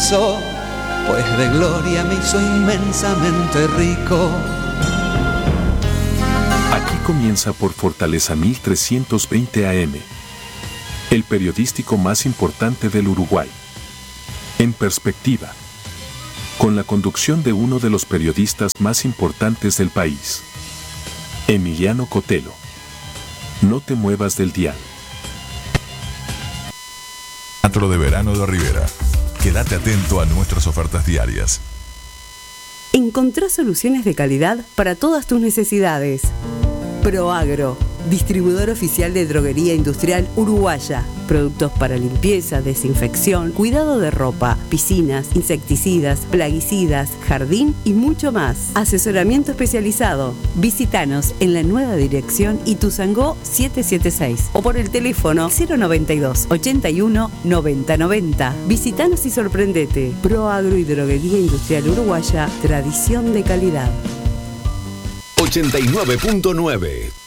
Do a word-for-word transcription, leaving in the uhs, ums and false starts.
inmenso, pues de gloria me hizo inmensamente rico. Aquí comienza por Fortaleza mil trescientos veinte A M, el periodístico más importante del Uruguay. En perspectiva, con la conducción de uno de los periodistas más importantes del país, Emiliano Cotelo. No te muevas del dial. Teatro de Verano de Rivera. Quédate atento a nuestras ofertas diarias. Encontrá soluciones de calidad para todas tus necesidades. Proagro, distribuidor oficial de droguería industrial uruguaya. Productos para limpieza, desinfección, cuidado de ropa, piscinas, insecticidas, plaguicidas, jardín y mucho más. Asesoramiento especializado. Visítanos en la nueva dirección Ituzaingó setecientos setenta y seis o por el teléfono cero noventa y dos, ochenta y uno, noventa noventa. Visítanos y sorprendete. Proagro y droguería industrial uruguaya, tradición de calidad. ochenta y nueve punto nueve